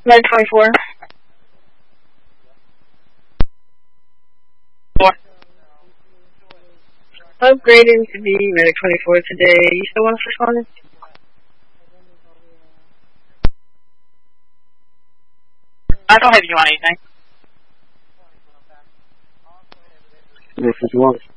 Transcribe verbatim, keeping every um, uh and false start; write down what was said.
Med twenty-four. Four. Upgrading to be Medic twenty-four today. You still want us responding? I don't have you on anything. Yes, if you want.